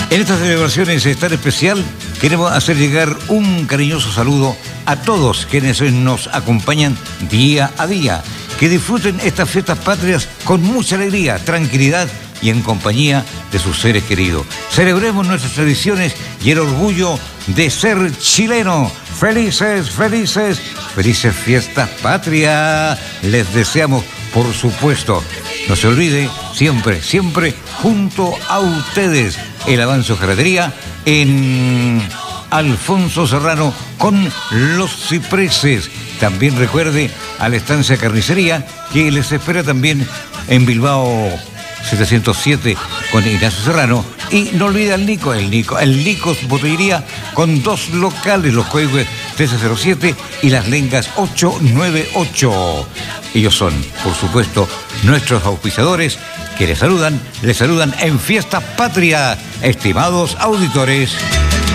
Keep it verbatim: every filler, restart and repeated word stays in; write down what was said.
En estas celebraciones tan especial queremos hacer llegar un cariñoso saludo a todos quienes nos acompañan día a día. Que disfruten estas fiestas patrias con mucha alegría, tranquilidad y en compañía de sus seres queridos. Celebremos nuestras tradiciones y el orgullo de ser chileno. Felices, felices, felices fiestas patrias. Les deseamos, por supuesto. No se olvide, siempre, siempre, junto a ustedes, el Avanzo Ferretería en Alfonso Serrano con Los Cipreses. También recuerde a la Estancia Carnicería, que les espera también en Bilbao setecientos siete con Ignacio Serrano. Y no olvide al Nico, el Nico, el Nicos Botellería con dos locales, los Coihues trece cero siete y Las Lengas ocho nueve ocho. Ellos son, por supuesto, nuestros auspiciadores que les saludan, les saludan en Fiesta Patria, estimados auditores.